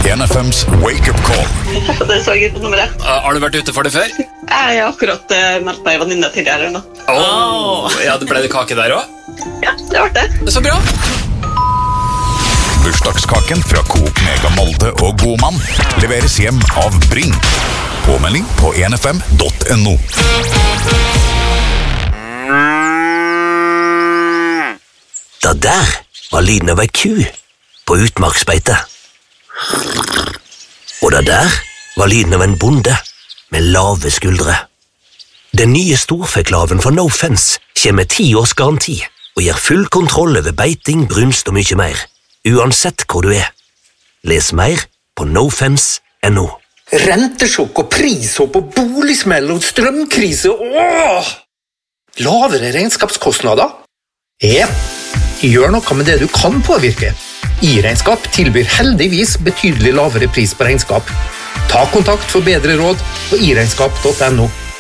1FMs Wake Up Call. Det så jeg på nummeret. Har du vært ute for det før? Jeg har akkurat meldt meg venninne tidligere nå. Ja, det ble det kake der også? Ja, det var det. Det er så bra. Bursdagskaken fra Coop Mega Molde og Godmann leveres hjem av Bring. Påmelding på 1fm.no. Det der var lyden av ei ku på utmarksbeite. Og det der var lyden av en bonde med lave skuldre. Den nye storfeklaven fra No Fence kommer med 10 års garanti og gir full kontroll over beiting, brunst og mye mer, uansett hvor du er. Les mer på nofence.no. Rentesjokk og prishopp og boligsmell og strømkrise. Lavere regnskapskostnader? Ja, gjør noe med det du kan påvirke. I-regnskap tilbyr heldigvis betydelig lavere pris på regnskap. Ta kontakt for bedre råd på iregnskap.no.